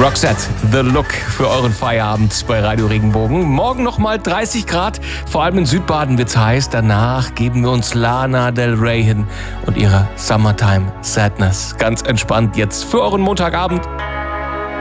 Roxette, The Look für euren Feierabend bei Radio Regenbogen. Morgen nochmal 30 Grad, vor allem in Südbaden wird's heiß. Danach geben wir uns Lana Del Rey hin und ihrer Summertime Sadness. Ganz entspannt jetzt für euren Montagabend.